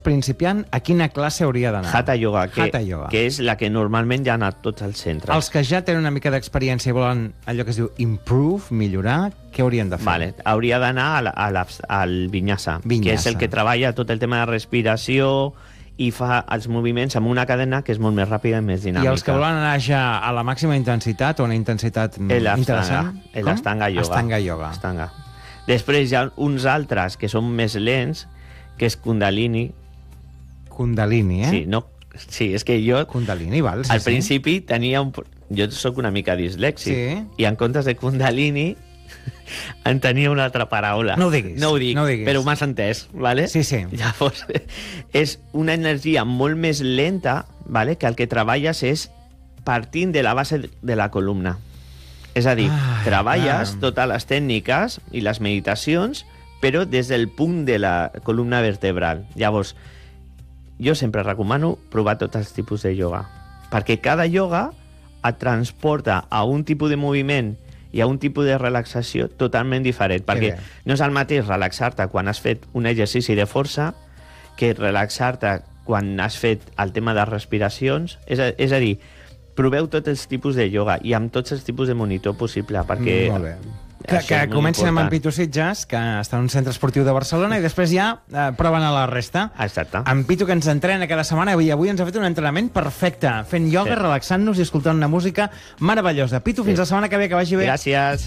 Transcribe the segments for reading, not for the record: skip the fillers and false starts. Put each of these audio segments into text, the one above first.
principiant, a quina classe hauria d'anar? Hatha Yoga, Hatha Yoga. que és la que normalment ja ha anat tots als centres. Els que ja tenen una mica d'experiència i volen allò que es diu improve, millorar, què haurien de fer? Vale, hauria d'anar al Vinyasa, que és Vinyasa. el que treballa tot el tema de respiració i fa els moviments amb una cadena que és molt més ràpida i més dinàmica. I els que volen anar ja a la màxima intensitat o una intensitat interessant? L'Astanga Yoga. Astanga Yoga. Astanga. Després hi ha uns altres que són més lents, que és Kundalini. Kundalini, Sí, no, sí, és que jo Kundalini, val. Sí, al principi tenia un... Jo sóc una mica dislèxic. Sí. I en comptes de Kundalini en tenia una altra paraula. No ho diguis. No ho dic, no ho diguis. però m'has entès, ¿vale? Sí, sí. Llavors, és una energia molt més lenta, ¿vale? Que el que treballes és partint de la base de la columna. És a dir, treballes totes les tècniques i les meditacions, però des del punt de la columna vertebral. Llavors, jo sempre recomano provar tots els tipus de yoga, perquè cada yoga et transporta a un tipus de moviment i a un tipus de relaxació totalment diferent, perquè no és el mateix relaxar-te quan has fet un exercici de força que relaxar-te quan has fet el tema de respiracions. És a dir, proveu tots els tipus de yoga i amb tots els tipus de monitor possible, perquè... Molt bé. Que comencin amb en Pitu Sitges, que està en un centre esportiu de Barcelona, i després ja proven a la resta. Exacte. En Pitu, que ens entrena cada setmana, i avui ens ha fet un entrenament perfecte, fent ioga, relaxant-nos i escoltant una música meravellosa. Pitu, fins la setmana que ve, que vagi bé. Gràcies.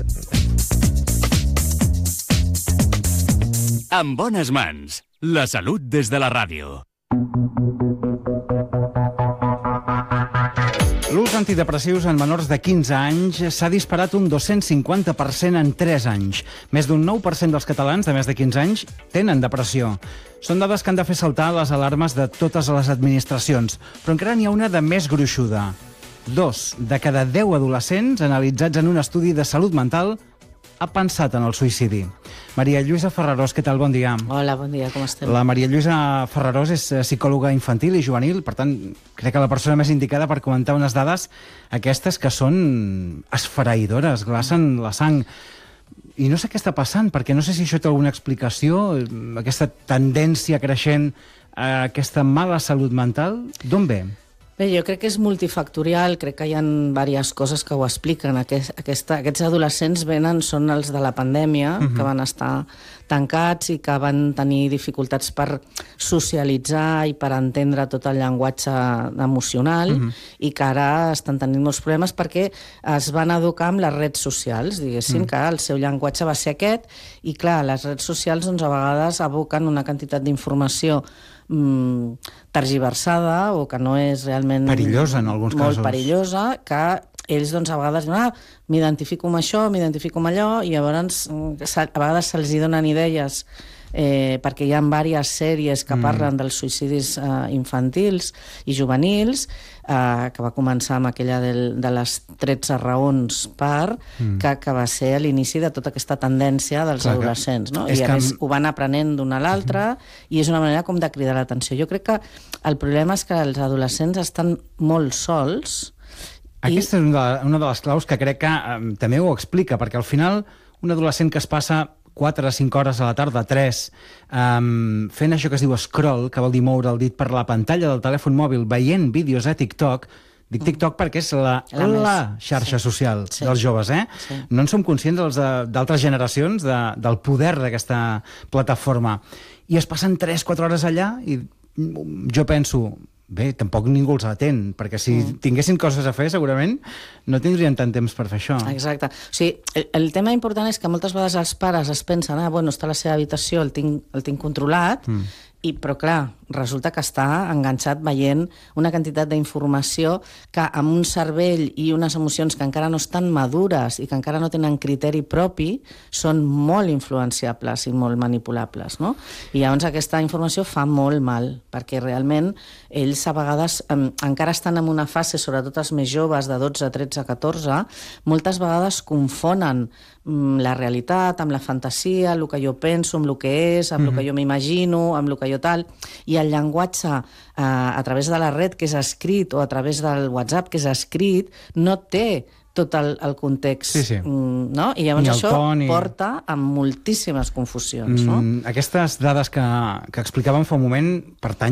En bones mans. La salut des de la ràdio. L'ús d'antidepressius en menors de 15 anys s'ha disparat un 250% en 3 anys. Més d'un 9% dels catalans de més de 15 anys tenen depressió. Són dades que han de fer saltar les alarmes de totes les administracions, però encara n'hi ha una de més gruixuda. 2 de cada 10 adolescents analitzats en un estudi de salut mental ha pensat en el suïcidi. Maria Lluïsa Ferrarós, què tal? Bon dia. Hola, bon dia, com estem? La Maria Lluïsa Ferrarós és psicòloga infantil i juvenil, per tant, crec que la persona més indicada per comentar unes dades aquestes que són esfereïdores, glacen la sang. I no sé què està passant, perquè no sé si això té alguna explicació, aquesta tendència creixent a aquesta mala salut mental, d'on ve? Bé, jo crec que és multifactorial, crec que hi ha diverses coses que ho expliquen. Aquests adolescents són els de la pandèmia, que van estar tancats i que van tenir dificultats per socialitzar i per entendre tot el llenguatge emocional i que ara estan tenint molts problemes perquè es van educar amb les redes socials, diguéssim, que el seu llenguatge va ser aquest i clar, les redes socials doncs, a vegades aboquen una quantitat d'informació tergiversada o que no és realment... Perillosa, en alguns casos. Molt perillosa, que ells doncs, a vegades diuen m'identifico amb això, m'identifico amb allò, i llavors a vegades se'ls donen idees perquè hi ha diverses sèries que parlen dels suïcidis infantils i juvenils, que va començar amb aquella de les 13 raons que va ser l'inici de tota aquesta tendència dels adolescents, no? I a més ho van aprenent d'una a l'altra i és una manera com de cridar l'atenció. Jo crec que el problema és que els adolescents estan molt sols. Aquesta és una de les claus que crec que també ho explica, perquè al final un adolescent que es passa 4 a 5 hores a la tarda, 3, fent això que es diu scroll, que vol dir moure el dit per la pantalla del telèfon mòbil, veient vídeos a TikTok. Dic TikTok perquè és la xarxa social dels joves, No en som conscients d'altres generacions del poder d'aquesta plataforma. I es passen 3-4 hores allà i jo penso... Bé, tampoc ningú els atén, perquè si tinguessin coses a fer, segurament no tindrien tant temps per fer això. Exacte. O sigui, el tema important és que moltes vegades els pares es pensen bueno, està a la seva habitació, el tinc controlat, però clar, resulta que està enganxat veient una quantitat d'informació que amb un cervell i unes emocions que encara no estan madures i que encara no tenen criteri propi són molt influenciables i molt manipulables, no? I llavors aquesta informació fa molt mal, perquè realment ells a vegades encara estan en una fase, sobretot els més joves de 12, 13, 14, moltes vegades confonen la realitat amb la fantasia, el que jo penso, amb el que és, amb el que jo m'imagino, amb el que jo tal, i el llenguatge a través de la red que és escrit o a través del WhatsApp que és escrit no té tot el context, no? I llavors això porta a moltíssimes confusions, no? Aquestes dades que explicàvem fa un moment pertanyen